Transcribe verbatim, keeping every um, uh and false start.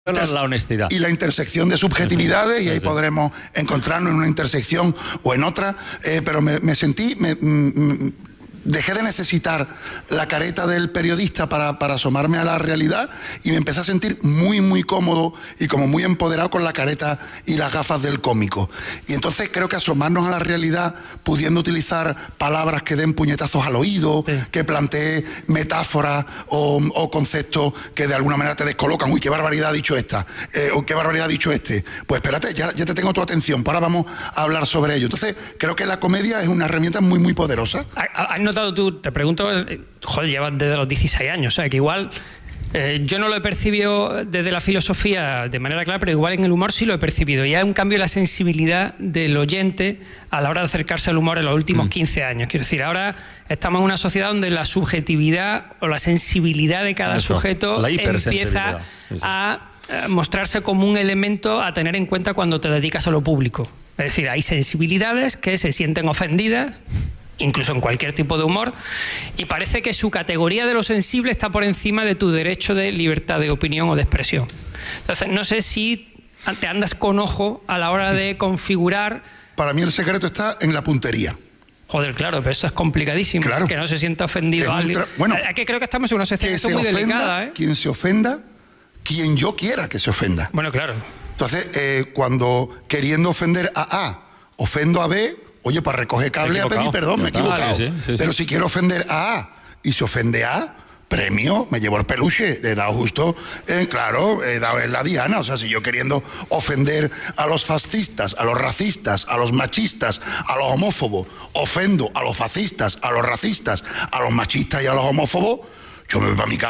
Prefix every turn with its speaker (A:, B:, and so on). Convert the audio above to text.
A: La, la honestidad.
B: Y la intersección de subjetividades, y ahí
A: sí, sí.
B: podremos encontrarnos en una intersección o en otra, eh, pero me, me sentí... Me, mm, dejé de necesitar la careta del periodista para, para asomarme a la realidad y me empecé a sentir muy, muy cómodo y como muy empoderado con la careta y las gafas del cómico. Y entonces creo que asomarnos a la realidad, pudiendo utilizar palabras que den puñetazos al oído, sí. que plantee metáforas o, o conceptos que de alguna manera te descolocan. Uy, qué barbaridad ha dicho esta, eh, o qué barbaridad ha dicho este. Pues espérate, ya, ya te tengo tu atención, pues ahora vamos a hablar sobre ello. Entonces creo que la comedia es una herramienta muy, muy poderosa.
C: ¿Has notado tú, te pregunto, joder, llevas desde los dieciséis años, o sea, que igual eh, yo no lo he percibido desde la filosofía de manera clara, pero igual en el humor sí lo he percibido. Y hay un cambio en la sensibilidad del oyente a la hora de acercarse al humor en los últimos mm. quince años. Quiero decir, ahora estamos en una sociedad donde la subjetividad o la sensibilidad de cada
A: Eso,
C: sujeto empieza sí, sí. a mostrarse como un elemento a tener en cuenta cuando te dedicas a lo público. Es decir, hay sensibilidades que se sienten ofendidas, incluso en cualquier tipo de humor, y parece que su categoría de lo sensible está por encima de tu derecho de libertad de opinión o de expresión. Entonces, no sé si te andas con ojo a la hora de configurar...
B: Para mí el secreto está en la puntería.
C: Joder, claro, pero eso es complicadísimo. Claro. Que no se sienta ofendido a alguien. Bueno, es que creo que estamos en una situación muy
B: ofenda,
C: delicada, ¿eh?
B: Quien se ofenda, quien yo quiera que se ofenda.
C: Bueno, claro.
B: Entonces, eh, cuando queriendo ofender a A, ofendo a B... Oye, para recoger cable a pedir perdón, me he equivocado. Sí, sí, sí, Pero si quiero ofender a A y se ofende a A, premio, me llevo el peluche. Le he dado justo, eh, claro, he dado en la diana. O sea, si yo queriendo ofender a los fascistas, a los racistas, a los machistas, a los homófobos, ofendo a los fascistas, a los racistas, a los machistas y a los homófobos, yo me voy para mi casa.